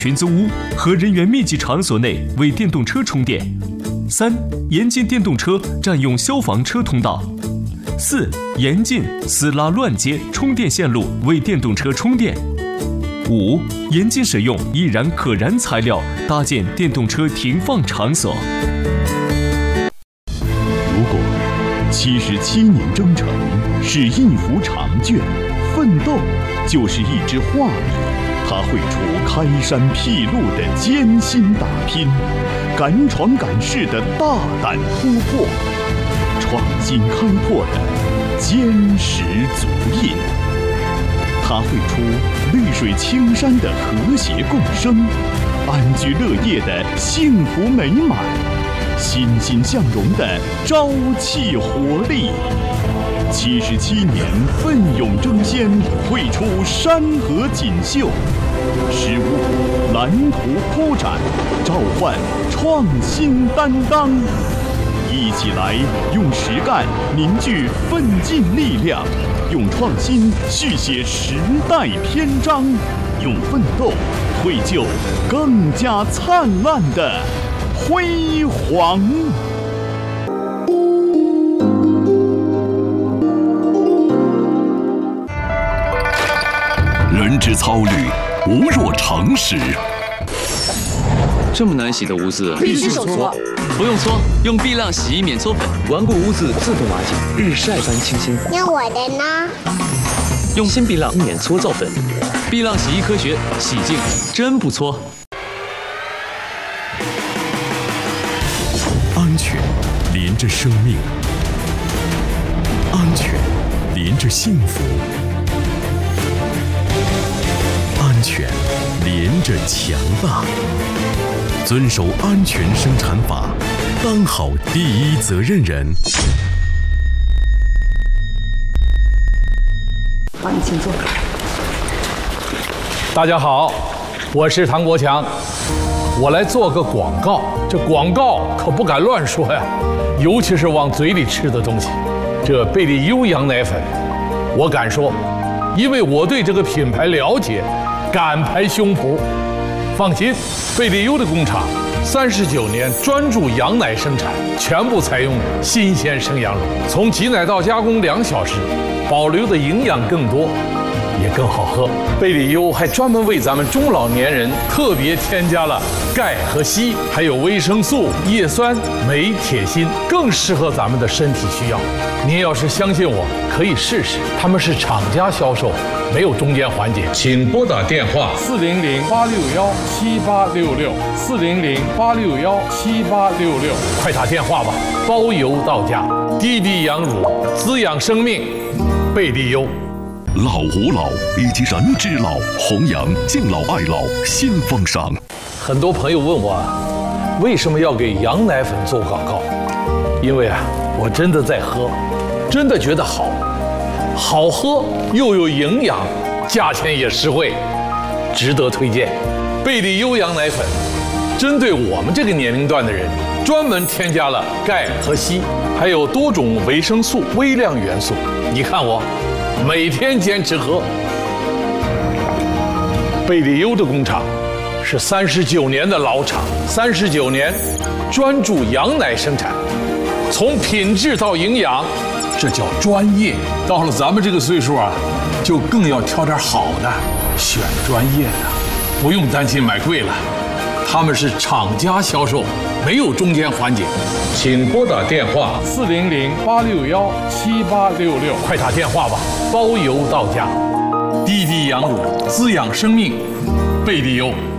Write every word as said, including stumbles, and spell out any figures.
群租屋和人员密集场所内为电动车充电；三、严禁电动车占用消防车通道；四、严禁私拉乱接充电线路为电动车充电；五、严禁使用易燃可燃材料搭建电动车停放场所。 如果七十七年征程是一幅长卷，奋斗就是一支画笔。它绘出开山辟路的艰辛打拼，敢闯敢试的大胆突破，创新开拓的坚实足印。它绘出绿水青山的和谐共生，安居乐业的幸福美满，欣欣向荣的朝气活力。七十七年奋勇争先，绘出山河锦绣，十五蓝图铺展，召唤创新担当。一起来用实干凝聚奋进力量，用创新续写时代篇章，用奋斗绘就更加灿烂的辉煌。 人之操履，无若常识。 这么难洗的污渍， 必须手搓。 不用搓，用碧浪洗衣免搓粉， 顽固污渍自动瓦解，日晒般清新。 那我的呢？ 用新碧浪免搓皂粉，碧浪洗衣科学，洗净真不搓。 安全连着生命，安全连着幸福。安全连着强大，遵守安全生产法，当好第一责任人。 好，你请坐。 大家好，我是唐国强，我来做个广告。这广告可不敢乱说呀，尤其是往嘴里吃的东西。这贝利优羊奶粉，我敢说，因为我对这个品牌了解。敢拍胸脯，放心，贝利优的工厂三十九年专注羊奶生产，全部采用新鲜生羊乳，从挤奶到加工两小时，保留的营养更多，也更好喝。贝利优还专门为咱们中老年人特别添加了钙和硒，还有维生素、叶酸、镁、铁、锌，更适合咱们的身体需要。您要是相信我，可以试试，他们是厂家销售。没有中间环节，请拨打电话四零零八六幺七八六六四零零八六幺七八六六，快打电话吧，包邮到家。滴滴羊乳滋养生命，贝利优。 老吾老以及人之老，弘扬敬老爱老新风尚。 很多朋友问我，为什么要给羊奶粉做广告？因为啊，我真的在喝，真的觉得好。好喝又有营养，价钱也实惠，值得推荐。贝利优羊奶粉针对我们这个年龄段的人，专门添加了钙和硒，还有多种维生素、微量元素。你看我每天坚持喝。贝利优的工厂是三十九年的老厂，三十九年专注羊奶生产，从品质到营养。这叫专业。到了咱们这个岁数啊，就更要挑点好的，选专业的，不用担心买贵了。他们是厂家销售，没有中间环节。请拨打电话四零零八六幺七八六六，快打电话吧，包邮到家。滴滴羊乳滋养生命，贝利优。